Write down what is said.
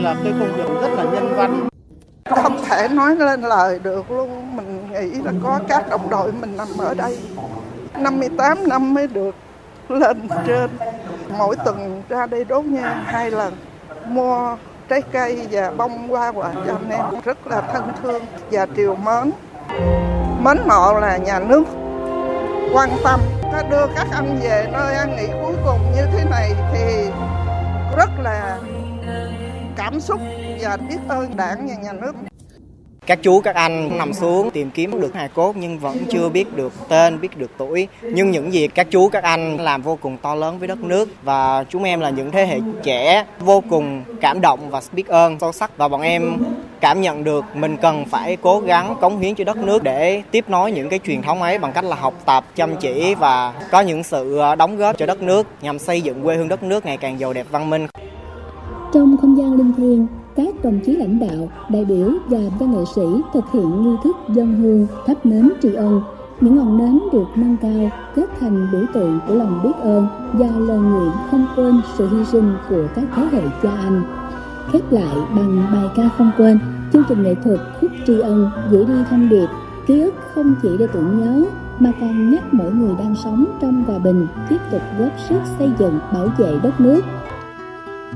là cái công việc rất là nhân văn. Không thể nói lên lời được luôn. Mình nghĩ là có các đồng đội mình nằm ở đây 58 năm mới được lên trên. Mỗi tuần ra đây đốt nhang 2 lần, mua trái cây và bông hoa quả cho anh em. Rất là thân thương và trìu mến. Mến mộ là nhà nước quan tâm. Đưa các anh về nơi an nghỉ cuối cùng như thế này thì rất là cảm xúc và biết ơn Đảng và nhà nước. Các chú, các anh nằm xuống tìm kiếm được hài cốt nhưng vẫn chưa biết được tên, biết được tuổi. Nhưng những gì các chú, các anh làm vô cùng to lớn với đất nước. Và chúng em là những thế hệ trẻ vô cùng cảm động và biết ơn sâu sắc. Và bọn em cảm nhận được mình cần phải cố gắng cống hiến cho đất nước để tiếp nối những cái truyền thống ấy bằng cách là học tập, chăm chỉ và có những sự đóng góp cho đất nước nhằm xây dựng quê hương đất nước ngày càng giàu đẹp văn minh. Trong không gian linh thiêng, các đồng chí lãnh đạo, đại biểu và văn nghệ sĩ thực hiện nghi thức dâng hương thắp nến tri ân. Những ngọn nến được nâng cao kết thành biểu tượng của lòng biết ơn và lời nguyện không quên sự hy sinh của các thế hệ cha anh. Khép lại bằng bài ca không quên, chương trình nghệ thuật Khúc tri ân gửi đi thông điệp ký ức không chỉ để tưởng nhớ mà còn nhắc mỗi người đang sống trong hòa bình tiếp tục góp sức xây dựng bảo vệ đất nước.